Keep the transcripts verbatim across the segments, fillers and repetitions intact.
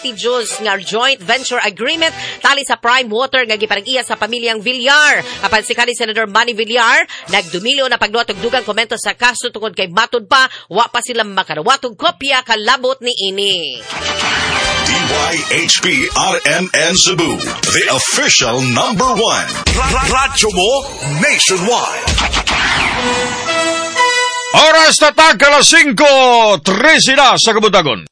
Multijus nga joint venture agreement tali sa Prime Water nga gipanag-iya sa pamilyang Villar. Apan si kanhi Senador Manny Villar nagdumilyo na pagduwa og dugang komento sa kaso tungod kay matud pa wa pa sila makarawatog kopya kalabot ni ini. D Y H P R M N Cebu, the official number one. Radyo mo nationwide. Oras na tag alas singko, trese na sa Kabutagon.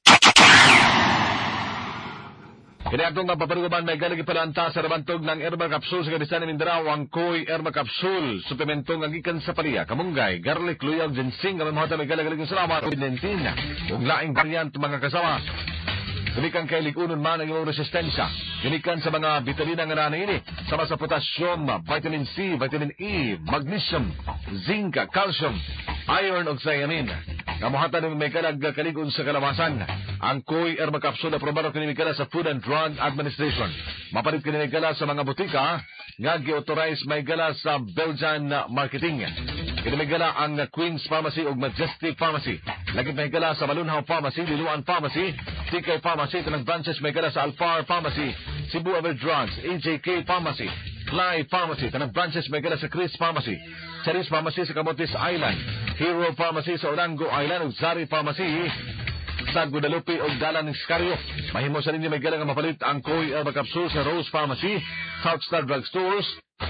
Kini atong mapaparugaman may galagi palanta sa rabantog ng Erma Capsule sa kadisan ni Mindanao ang Koy Erma Capsule. Suplemento ng gikan sa paliya, kamunggay, garlic, luyag, ginseng, kamamahata may galagaling salamat, COVID nineteen, ug laing variant mga kasama. Gunikan kay ligunon man ang iyong resistensya. Gunikan sa mga vitamina nga na ini. Sama sa potassium, vitamin C, vitamin E, magnesium, zinc, calcium, iron o thiamine. Kamuhatan ng may kalag kaligon sa kalawasan. Ang Koy Erma Capsule aprobado kinimikala sa Food and Drug Administration. Mapalit kinimikala sa mga butika nga gi-authorize may gala sa Belgian marketing. Kinimikala ang Queen's Pharmacy o Majestic Pharmacy. Lagi may gala sa Malunhaw Pharmacy, Liluan Pharmacy, Tikay Pharmacy, tanang branches may gala sa Alfar Pharmacy, Cebu Aver Drugs, A J K Pharmacy, Fly Pharmacy, tanang branches may gala sa Chris Pharmacy, Charis Pharmacy sa Camotes Island, Hero Pharmacy sa Orango Island, ug Zari Pharmacy sa Guadalupe o Dalan ng Scario. Mahimo sa ninyo may gala nga mapalit ang Koy Erma Capsule sa Rose Pharmacy, Southstar Drug Stores,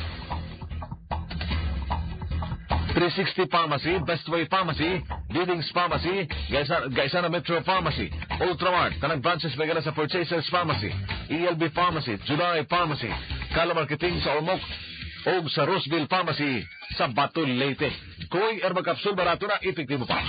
three sixty Pharmacy, Bestway Pharmacy, Leadings Pharmacy, Gaisana Metro Pharmacy, Ultramart, tanang branches may gala sa Purchasers Pharmacy, E L B Pharmacy, July Pharmacy, Kala Marketing sa Ormoc, o sa Roseville Pharmacy sa Batul Leyte. Koy Erma Capsule, barato na, epektibo pa.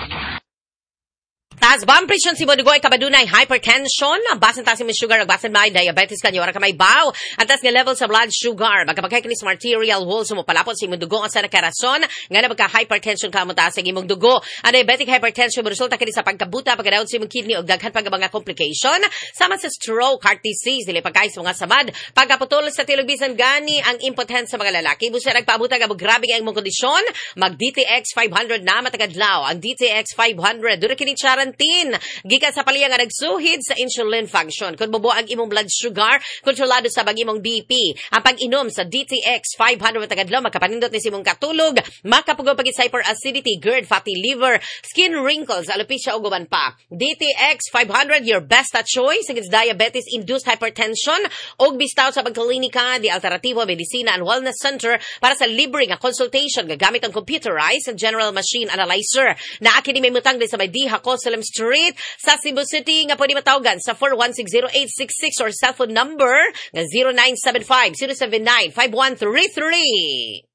Taas bang presyon si Bodugoy kabadunay hypertension, basan taas yung sugar, basan may diabetes kanyo, wala ka may baw, ang taas nga level sa blood sugar, magkapagkay ka ni smart arterial wall, sumupalapot sa imong dugo, ang sana karason, nga na magka-hypertension ka mo taas sa imong dugo. Ang diabetic hypertension, resulta ka ni sa pagkabuta, pagkadaon sa imong kidney, o daghan pag mga complication, sama sa stroke, heart disease, dili pagkain sa mga samad, pagkaputol sa tilubisan gani, ang impotence sa mga lalaki, busa nagpabuta ka mo grabe nga imong kondisyon, mag-D T X five hundred na matagadlaw, ang D T X five hundred, dura kini gikan sa paliya nga nagsuhid sa insulin function. Kung bubuo ang imong blood sugar, kontrolado sa bag imong B P. Ang pag-inom sa D T X five hundred tagadlaw, makapanindot ni simong katulog, makapugaw pagit sa hyperacidity, GERD, fatty liver, skin wrinkles, alopecia ug uban pa. D T X five hundred, your best choice against diabetes-induced hypertension ug bistaw sa pagklinika di Alternativo Medicina and Wellness Center para sa libre nga consultation gagamit ang computerized and general machine analyzer. Naa kini may mutang sa may Diha Cosalem Street sa Cebu City nga pwede matawagan sa four one six zero eight six six or cellphone number nga zero nine seven five zero seven nine five one three three.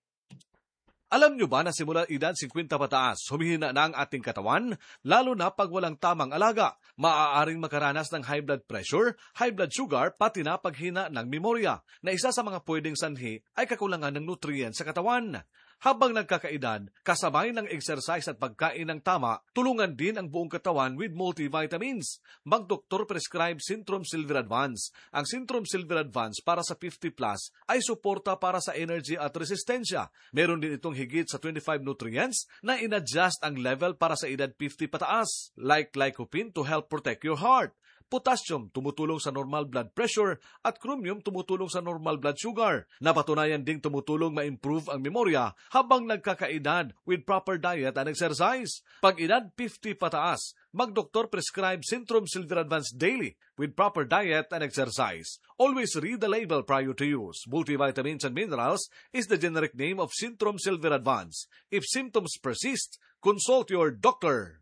Alam nyo ba na simula edad fifty pataas, humihina na ang ating katawan, lalo na pag walang tamang alaga. Maaaring makaranas ng high blood pressure, high blood sugar, pati na paghina ng memorya, na isa sa mga pwedeng sanhi ay kakulangan ng nutrients sa katawan. Habang nagkakaedad, kasabay ng exercise at pagkain ng tama, tulungan din ang buong katawan with multivitamins. Mag-doktor prescribe Syntrom Silver Advance. Ang Syntrom Silver Advance para sa fifty plus ay suporta para sa energy at resistensya. Meron din itong higit sa twenty-five nutrients na in-adjust ang level para sa edad fifty pataas, like lycopene to help protect your heart. Potassium, tumutulong sa normal blood pressure, at chromium, tumutulong sa normal blood sugar. Napatunayan ding tumutulong ma-improve ang memorya habang nagkakaedad with proper diet and exercise. Pag edad fifty pataas, mag-doktor prescribe Syntrom Silver Advance daily with proper diet and exercise. Always read the label prior to use. Multivitamins and minerals is the generic name of Syntrom Silver Advance. If symptoms persist, consult your doctor.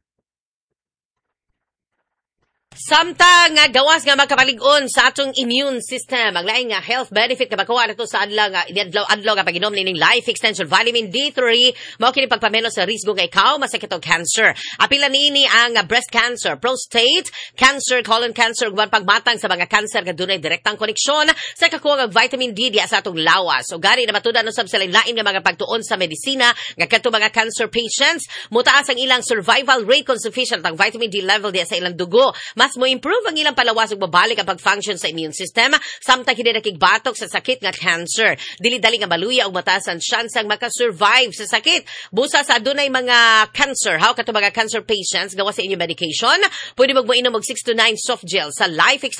Samtang nga gawas nga magkapalig-on sa atong immune system, ang laing nga health benefit nga makuha nato sa adlaw nga adlaw nga pag-inom nining Life Extension Vitamin D three, mao kini pagpamelo sa risgo nga ikaw masakit og cancer. Apila niini ang breast cancer, prostate cancer, colon cancer ug pagmatang sa mga cancer nga dunay direktang koneksyon sa kakuha og vitamin D diya sa atong lawas. So gani na matudan usab sa lain nga mga pagtuon sa medisina nga kadto mga cancer patients, mutaas ang ilang survival rate kung sufficient ang vitamin D level diya sa ilang dugo. Mas mo improve ang ilang palawas ug babalik ang pag-function sa immune system samtang hindi nakigbatok sa sakit nga cancer. Dili-dali nga maluya ug mataas ang tsansang maka-survive sa sakit. Busa sa adunay mga cancer, how kato mga cancer patients gawa sa inyong medication, pwede mo inom og six to nine soft gel sa Life Extension